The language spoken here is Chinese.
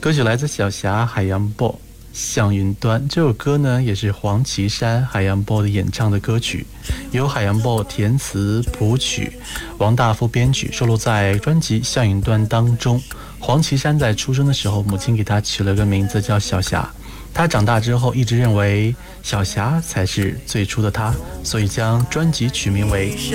歌曲来自小霞海洋波向云端，这首歌呢也是黄绮珊海洋波的演唱的歌曲，由海洋波填词谱曲，王大夫编曲，收录在专辑《向云端》当中。黄绮珊在出生的时候，母亲给她取了个名字叫小霞，她长大之后一直认为小霞才是最初的她，所以将专辑取名为